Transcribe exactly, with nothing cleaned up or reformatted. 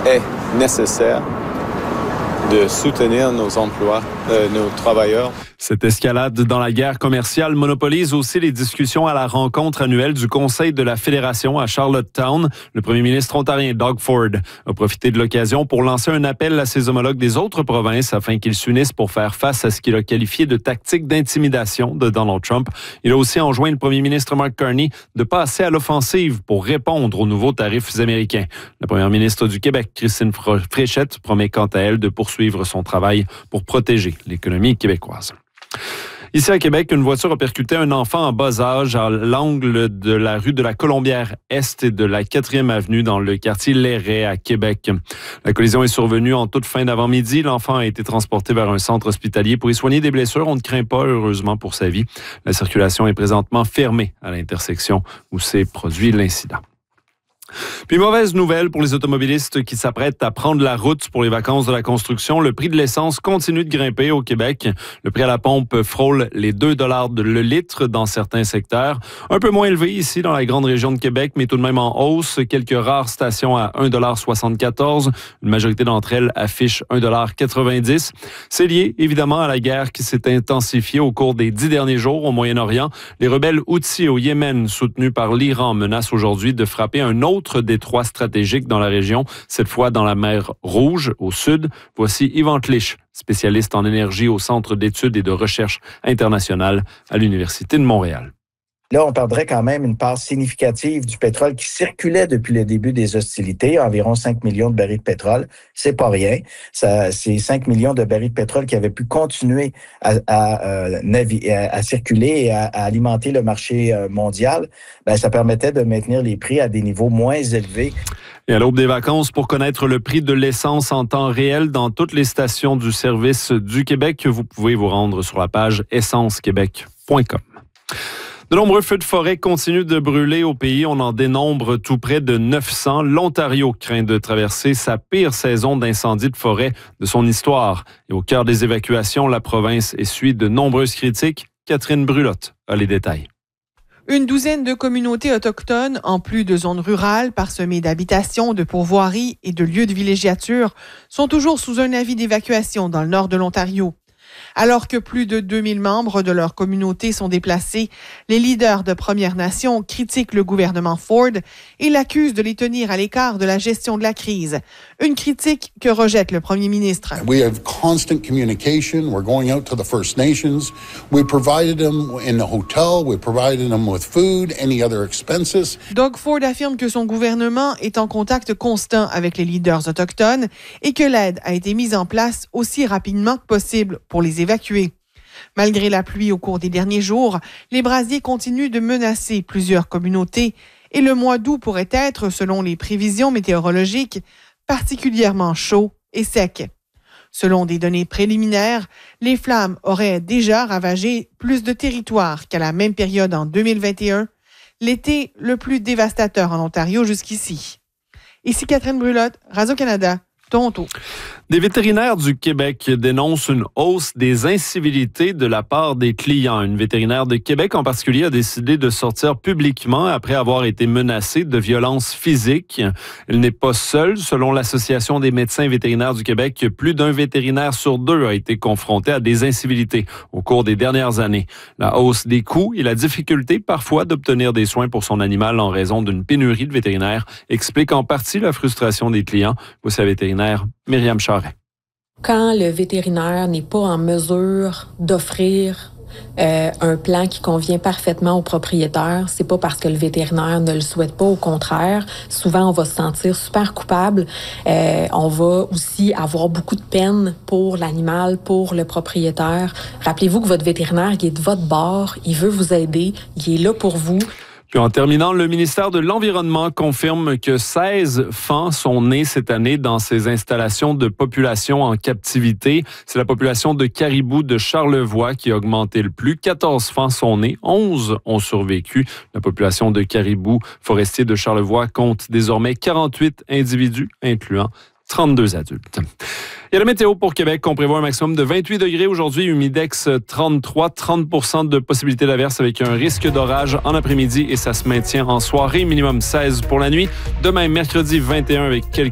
est nécessaire de soutenir nos emplois, euh, nos travailleurs. Cette escalade dans la guerre commerciale monopolise aussi les discussions à la rencontre annuelle du Conseil de la Fédération à Charlottetown. Le premier ministre ontarien Doug Ford a profité de l'occasion pour lancer un appel à ses homologues des autres provinces afin qu'ils s'unissent pour faire face à ce qu'il a qualifié de tactique d'intimidation de Donald Trump. Il a aussi enjoint le premier ministre Mark Carney de passer à l'offensive pour répondre aux nouveaux tarifs américains. La première ministre du Québec, Christine Fréchette, promet quant à elle de poursuivre son travail pour protéger l'économie québécoise. Ici à Québec, une voiture a percuté un enfant en bas âge à l'angle de la rue de la Colombière-Est et de la quatrième avenue dans le quartier Lairet à Québec. La collision est survenue en toute fin d'avant-midi. L'enfant a été transporté vers un centre hospitalier pour y soigner des blessures. On ne craint pas, heureusement, pour sa vie. La circulation est présentement fermée à l'intersection où s'est produit l'incident. Puis mauvaise nouvelle pour les automobilistes qui s'apprêtent à prendre la route pour les vacances de la construction. Le prix de l'essence continue de grimper au Québec. Le prix à la pompe frôle les deux dollars le litre dans certains secteurs. Un peu moins élevé ici dans la grande région de Québec, mais tout de même en hausse. Quelques rares stations à un dollar soixante-quatorze. Une majorité d'entre elles affichent un dollar quatre-vingt-dix. C'est lié évidemment à la guerre qui s'est intensifiée au cours des dix derniers jours au Moyen-Orient. Les rebelles Houthis au Yémen, soutenus par l'Iran, menacent aujourd'hui de frapper un autre détroit stratégique dans la région, cette fois dans la mer Rouge, au sud. Voici Yvan Tlich, spécialiste en énergie au Centre d'études et de recherche internationale à l'Université de Montréal. Là, on perdrait quand même une part significative du pétrole qui circulait depuis le début des hostilités, environ cinq millions de barils de pétrole. C'est pas rien. Ça, c'est cinq millions de barils de pétrole qui avaient pu continuer à, à, euh, navi- à, à circuler et à, à alimenter le marché mondial. Ben, ça permettait de maintenir les prix à des niveaux moins élevés. Et à l'aube des vacances, pour connaître le prix de l'essence en temps réel dans toutes les stations du service du Québec, vous pouvez vous rendre sur la page essence québec point com. De nombreux feux de forêt continuent de brûler au pays. On en dénombre tout près de neuf cents. L'Ontario craint de traverser sa pire saison d'incendie de forêt de son histoire. Et au cœur des évacuations, la province essuie de nombreuses critiques. Catherine Brulotte a les détails. Une douzaine de communautés autochtones, en plus de zones rurales parsemées d'habitations, de pourvoiries et de lieux de villégiature, sont toujours sous un avis d'évacuation dans le nord de l'Ontario. Alors que plus de deux mille membres de leur communauté sont déplacés, les leaders de Premières Nations critiquent le gouvernement Ford et l'accusent de les tenir à l'écart de la gestion de la crise. Une critique que rejette le premier ministre. We have constant communication. We're going out to the First Nations. We provided them in a hotel. We provided them with food, any other expenses. Doug Ford affirme que son gouvernement est en contact constant avec les leaders autochtones et que l'aide a été mise en place aussi rapidement que possible pour les évacuer. Malgré la pluie au cours des derniers jours, les brasiers continuent de menacer plusieurs communautés et le mois d'août pourrait être, selon les prévisions météorologiques, particulièrement chaud et sec. Selon des données préliminaires, les flammes auraient déjà ravagé plus de territoires qu'à la même période en deux mille vingt et un, l'été le plus dévastateur en Ontario jusqu'ici. Ici Catherine Brulotte, Radio-Canada, Toronto. Des vétérinaires du Québec dénoncent une hausse des incivilités de la part des clients. Une vétérinaire de Québec en particulier a décidé de sortir publiquement après avoir été menacée de violences physiques. Elle n'est pas seule. Selon l'Association des médecins vétérinaires du Québec, plus d'un vétérinaire sur deux a été confronté à des incivilités au cours des dernières années. La hausse des coûts et la difficulté parfois d'obtenir des soins pour son animal en raison d'une pénurie de vétérinaires expliquent en partie la frustration des clients. Voici la vétérinaire Myriam Charret. Quand le vétérinaire n'est pas en mesure d'offrir euh, un plan qui convient parfaitement au propriétaire, c'est pas parce que le vétérinaire ne le souhaite pas, au contraire. Souvent, on va se sentir super coupable. Euh, on va aussi avoir beaucoup de peine pour l'animal, pour le propriétaire. Rappelez-vous que votre vétérinaire, il est de votre bord, il veut vous aider, il est là pour vous. Puis en terminant, le ministère de l'Environnement confirme que seize faons sont nés cette année dans ces installations de population en captivité. C'est la population de caribous de Charlevoix qui a augmenté le plus. quatorze faons sont nés, onze ont survécu. La population de caribous forestiers de Charlevoix compte désormais quarante-huit individus, incluant trente-deux adultes. Il y a la météo pour Québec. On prévoit un maximum de vingt-huit degrés aujourd'hui, humidex trente-trois, trente pour cent de possibilité d'averse avec un risque d'orage en après-midi et ça se maintient en soirée, minimum seize pour la nuit. Demain, mercredi vingt et un avec quelques